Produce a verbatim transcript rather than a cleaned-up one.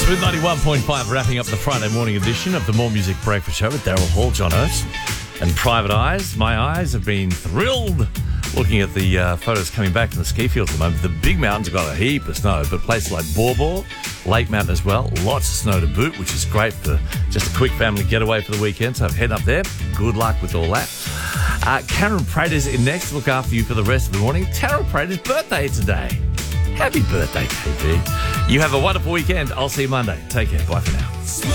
Smooth ninety-one point five, wrapping up the Friday morning edition of the More Music Breakfast Show with Daryl Hall, John Oates, and Private Eyes. My eyes have been thrilled looking at the uh, photos coming back from the ski fields at the moment. The big mountains have got a heap of snow, but places like Baw Baw, Lake Mountain as well, lots of snow to boot, which is great for just a quick family getaway for the weekend. So head up there. Good luck with all that. Uh, Karen Prater's in next. Look after you for the rest of the morning. Tara Prater's birthday today. Happy birthday, K P. You have a wonderful weekend. I'll see you Monday. Take care. Bye for now.